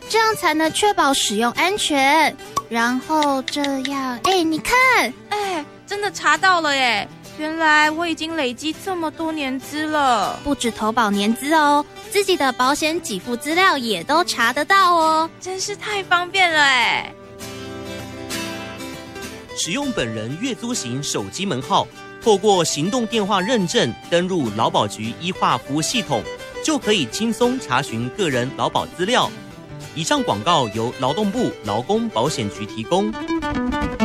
这样才能确保使用安全。然后这样，你看， 真的查到了耶！原来我已经累积这么多年资了， 不止投保年资哦，自己的保险给付资料也都查得到哦， 真是太方便了耶！ 使用本人月租型手机门号，透过行动电话认证登入劳保局医化服务系统，就可以轻松查询个人劳保资料。以上广告由劳动部劳工保险局提供。